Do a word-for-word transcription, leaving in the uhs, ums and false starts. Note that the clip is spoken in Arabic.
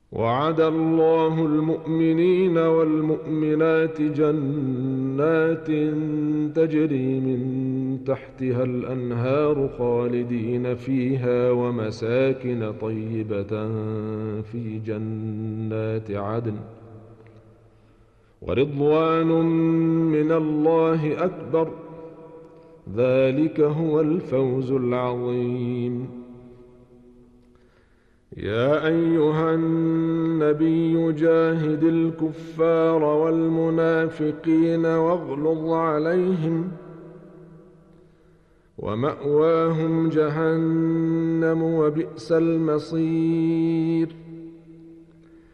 وعد الله المؤمنين والمؤمنات جنات تجري من تحتها الأنهار خالدين فيها ومساكن طيبة في جنات عدن ورضوان من الله أكبر، ذلك هو الفوز العظيم. يا أيها النبي جاهد الكفار والمنافقين واغلظ عليهم، ومأواهم جهنم وبئس المصير.